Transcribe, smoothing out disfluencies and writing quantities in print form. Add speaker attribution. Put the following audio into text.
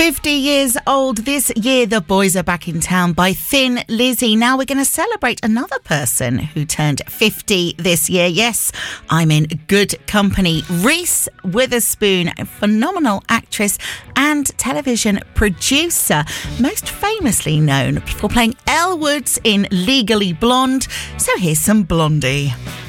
Speaker 1: 50 years old this year, The Boys Are Back in Town by Thin Lizzy. Now we're going to celebrate another person who turned 50 this year. Yes, I'm in good company. Reese Witherspoon, a phenomenal actress and television producer, most famously known for playing Elle Woods in Legally Blonde. So here's some Blondie.